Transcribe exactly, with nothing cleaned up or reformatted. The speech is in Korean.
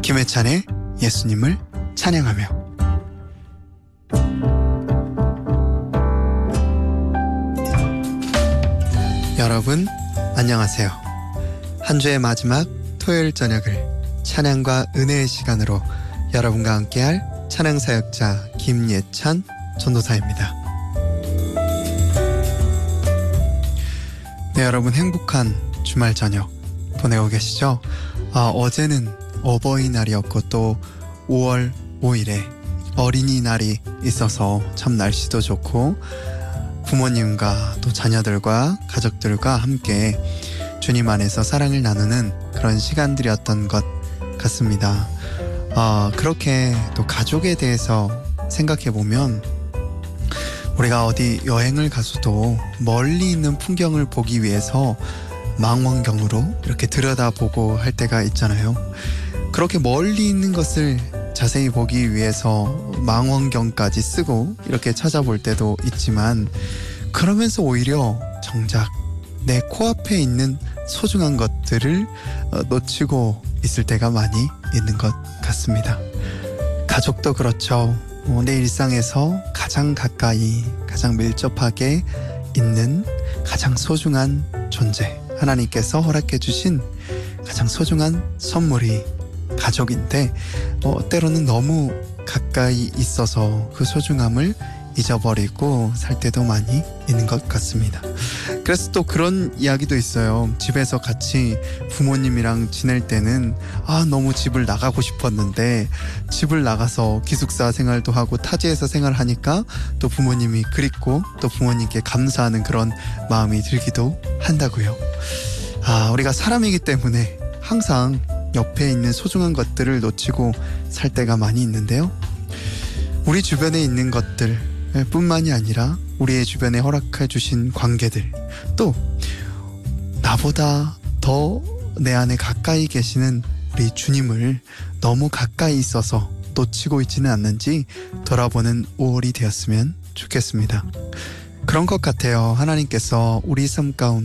김혜찬의 예수님을 찬양하며. 여러분 안녕하세요. 한 주의 마지막 토요일 저녁을 찬양과 은혜의 시간으로 여러분과 함께할 찬양사역자 김예찬 전도사입니다. 네, 여러분 행복한 주말 저녁 보내고 계시죠? 아, 어제는 어버이날이었고 또 오월 오일에 어린이날이 있어서 참 날씨도 좋고 부모님과 또 자녀들과 가족들과 함께 주님 안에서 사랑을 나누는 그런 시간들이었던 것 같습니다. 어, 그렇게 또 가족에 대해서 생각해보면 우리가 어디 여행을 가서도 멀리 있는 풍경을 보기 위해서 망원경으로 이렇게 들여다보고 할 때가 있잖아요. 그렇게 멀리 있는 것을 자세히 보기 위해서 망원경까지 쓰고 이렇게 찾아볼 때도 있지만, 그러면서 오히려 정작 내 코앞에 있는 소중한 것들을 놓치고 있을 때가 많이 있는 것 같습니다. 가족도 그렇죠. 내 일상에서 가장 가까이, 가장 밀접하게 있는 가장 소중한 존재, 하나님께서 허락해 주신 가장 소중한 선물이 가족인데 어, 때로는 너무 가까이 있어서 그 소중함을 잊어버리고 살 때도 많이 있는 것 같습니다. 그래서 또 그런 이야기도 있어요. 집에서 같이 부모님이랑 지낼 때는 아 너무 집을 나가고 싶었는데 집을 나가서 기숙사 생활도 하고 타지에서 생활하니까 또 부모님이 그립고 또 부모님께 감사하는 그런 마음이 들기도 한다고요. 아, 우리가 사람이기 때문에 항상 옆에 있는 소중한 것들을 놓치고 살 때가 많이 있는데요. 우리 주변에 있는 것들 뿐만이 아니라 우리의 주변에 허락해 주신 관계들, 또 나보다 더 내 안에 가까이 계시는 우리 주님을 너무 가까이 있어서 놓치고 있지는 않는지 돌아보는 오월이 되었으면 좋겠습니다. 그런 것 같아요. 하나님께서 우리 삶 가운데